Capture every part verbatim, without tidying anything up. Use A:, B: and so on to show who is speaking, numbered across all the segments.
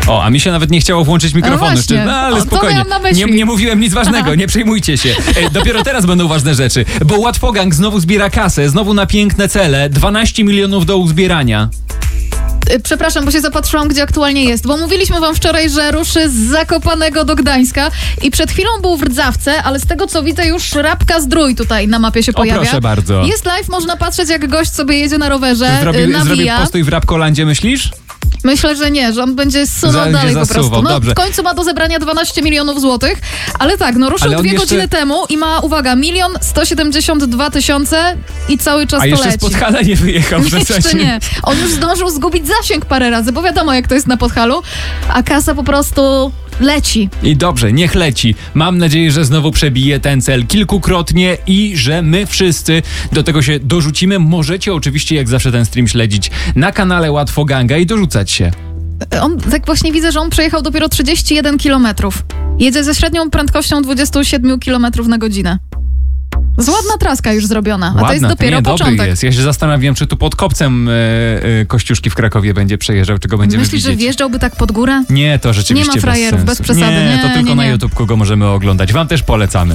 A: O, a mi się nawet nie chciało włączyć mikrofonu.
B: No właśnie.
A: no, ale
B: O, to
A: spokojnie.
B: miałam na myśli.
A: Nie, nie mówiłem nic ważnego, nie przejmujcie się. E, dopiero teraz będą ważne rzeczy, bo Łatwogang znowu zbiera kasę, znowu na piękne cele. dwanaście milionów do uzbierania.
B: Przepraszam, bo się zapatrzyłam, gdzie aktualnie jest, bo mówiliśmy wam wczoraj, że ruszy z Zakopanego do Gdańska i przed chwilą był w Rdzawce, ale z tego co widzę już Rabka Zdrój tutaj na mapie się
A: O,
B: pojawia.
A: proszę bardzo.
B: Jest live, można patrzeć jak gość sobie jedzie na rowerze,
A: Zrobił, zrobił
B: nawija.
A: postój w Rabkolandzie, myślisz?
B: Myślę, że nie, że on będzie zsunął
A: Za-
B: dalej po
A: zasuwał,
B: prostu. No,
A: dobrze.
B: w końcu ma do zebrania dwanaście milionów złotych, ale tak, no ruszył
A: Ale on
B: dwie
A: jeszcze-
B: godziny temu i ma, uwaga, milion sto siedemdziesiąt dwa tysiące i cały czas
A: A
B: to
A: jeszcze
B: leci.
A: z Podhala nie wyjechał w
B: Jeszcze
A: zasadzie.
B: nie. On już zdążył zgubić zasięg parę razy, bo wiadomo jak to jest na Podhalu, a kasa po prostu leci.
A: I dobrze, niech leci. Mam nadzieję, że znowu przebije ten cel kilkukrotnie i że my wszyscy do tego się dorzucimy. Możecie oczywiście jak zawsze ten stream śledzić na kanale Łatwoganga i dorzucać się.
B: On, tak właśnie widzę, że on przejechał dopiero trzydzieści jeden kilometrów. Jedzie ze średnią prędkością dwadzieścia siedem kilometrów na godzinę. Z ładna traska już zrobiona, a
A: Ładna,
B: to jest dopiero
A: nie,
B: początek.
A: dobry jest. Ja się zastanawiam, czy tu pod kopcem e, e, Kościuszki w Krakowie będzie przejeżdżał, czy go będziemy
B: Myślisz, że
A: widzieć.
B: wjeżdżałby tak pod górę?
A: Nie, to rzeczywiście
B: Nie ma frajerów,
A: bez,
B: bez
A: sensu.
B: przesady.
A: Nie,
B: Nie,
A: to tylko
B: nie,
A: na
B: nie.
A: YouTube go możemy oglądać. Wam też polecamy.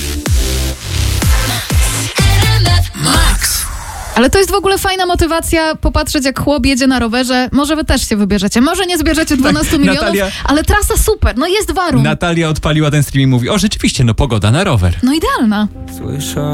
B: Ale to jest w ogóle fajna motywacja popatrzeć jak chłop jedzie na rowerze. Może wy też się wybierzecie. Może nie zbierzecie dwanaście milionów,
A: Natalia-
B: ale trasa super. No jest warunek.
A: Natalia odpaliła ten stream i mówi, o rzeczywiście, no pogoda na rower.
B: No idealna.
C: Słyszę